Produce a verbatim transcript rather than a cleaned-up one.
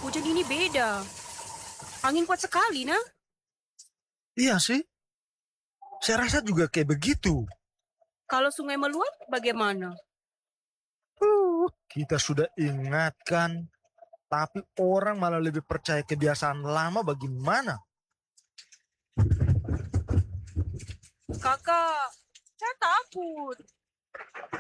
Hujan ini beda. Angin kuat sekali, nah. Iya sih, saya rasa juga kayak begitu. Kalau sungai meluap, bagaimana? Uh, kita sudah ingatkan, tapi orang malah lebih percaya kebiasaan lama bagaimana? Kakak, saya takut.